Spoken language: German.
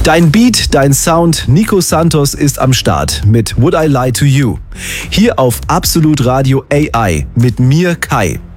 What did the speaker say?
Dein Beat, dein Sound, Nico Santos ist am Start mit Would I Lie to You. Hier auf Absolut Radio AI mit mir Kai.